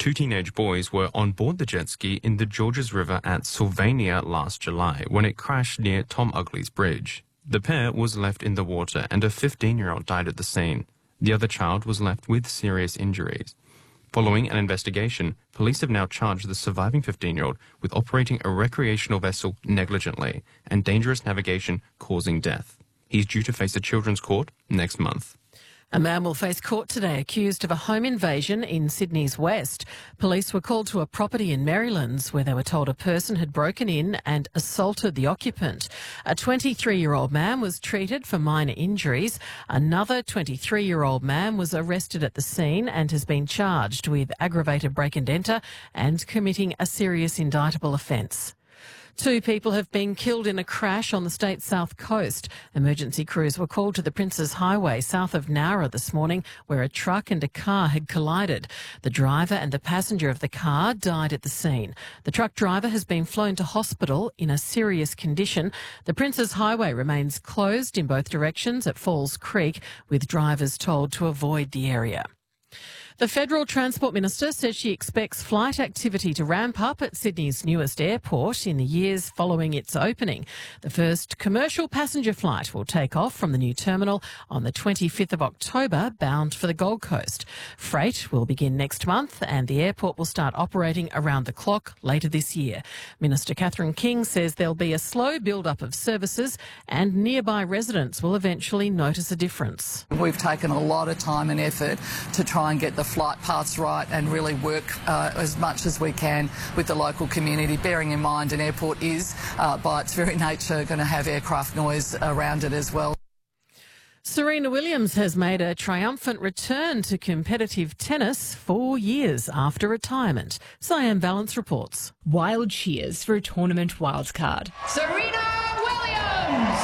Two teenage boys were on board the jet ski in the Georges River at Sylvania last July when it crashed near Tom Ugley's Bridge. The pair was left in the water and a 15-year-old died at the scene. The other child was left with serious injuries. Following an investigation, police have now charged the surviving 15-year-old with operating a recreational vessel negligently and dangerous navigation causing death. He's due to face a children's court next month. A man will face court today accused of a home invasion in Sydney's west. Police were called to a property in Marylands where they were told a person had broken in and assaulted the occupant. A 23-year-old man was treated for minor injuries. Another 23-year-old man was arrested at the scene and has been charged with aggravated break and enter and committing a serious indictable offence. Two people have been killed in a crash on the state's south coast. Emergency crews were called to the Princes Highway south of Nowra this morning where a truck and a car had collided. The driver and the passenger of the car died at the scene. The truck driver has been flown to hospital in a serious condition. The Princes Highway remains closed in both directions at Falls Creek, with drivers told to avoid the area. The Federal Transport Minister says she expects flight activity to ramp up at Sydney's newest airport in the years following its opening. The first commercial passenger flight will take off from the new terminal on the 25th of October, bound for the Gold Coast. Freight will begin next month and the airport will start operating around the clock later this year. Minister Catherine King says there'll be a slow build-up of services and nearby residents will eventually notice a difference. We've taken a lot of time and effort to try and get the flight paths right and really work as much as we can with the local community, bearing in mind an airport is, by its very nature, going to have aircraft noise around it as well. Serena Williams has made a triumphant return to competitive tennis 4 years after retirement. Sian Valance reports. Wild cheers for a tournament wildcard. Serena Williams!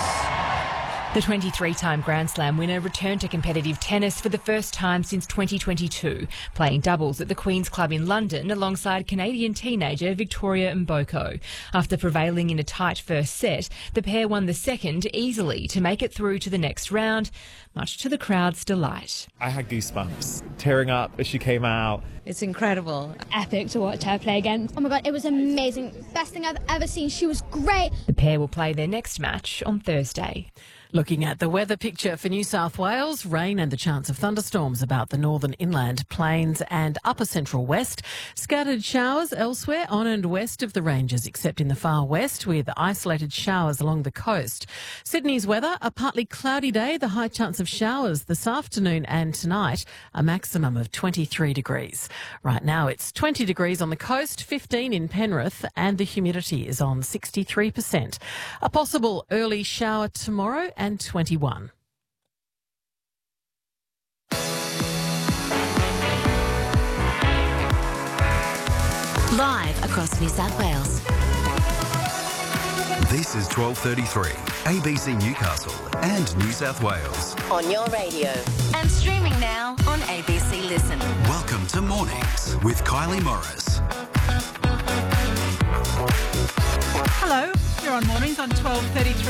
The 23-time Grand Slam winner returned to competitive tennis for the first time since 2022, playing doubles at the Queen's Club in London alongside Canadian teenager Victoria Mboko. After prevailing in a tight first set, the pair won the second easily to make it through to the next round, much to the crowd's delight. I had goosebumps tearing up as she came out. It's incredible. Epic to watch her play again. Oh my God, it was amazing. Best thing I've ever seen. She was great. The pair will play their next match on Thursday. Looking at the weather picture for New South Wales, rain and the chance of thunderstorms about the northern inland plains and upper central west. Scattered showers elsewhere on and west of the ranges, except in the far west, with isolated showers along the coast. Sydney's weather, a partly cloudy day, the high chance of showers this afternoon and tonight, a maximum of 23 degrees. Right now it's 20 degrees on the coast, 15 in Penrith, and the humidity is on 63%. A possible early shower tomorrow and 21. Live across New South Wales. This is 12:33, ABC Newcastle and New South Wales. On your radio. And streaming now on ABC Listen. Welcome to Mornings with Kylie Morris. Hello, you're on Mornings on 12:33.